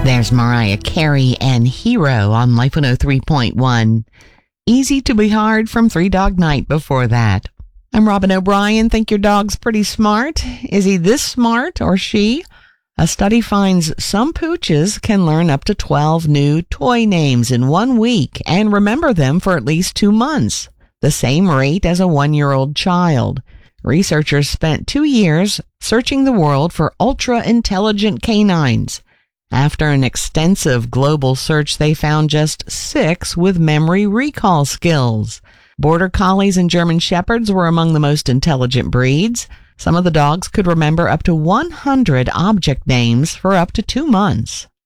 There's Mariah Carey and Hero on Life 103.1. Easy to be hard from Three Dog Night before that. I'm Robin O'Brien. Think your dog's pretty smart? Is he this smart or she? A study finds some pooches can learn up to 12 new toy names in 1 week and remember them for at least 2 months, the same rate as a 1-year-old child. Researchers spent 2 years searching the world for ultra-intelligent canines. After an extensive global search, they found just 6 with memory recall skills. Border Collies and German Shepherds were among the most intelligent breeds. Some of the dogs could remember up to 100 object names for up to 2 months.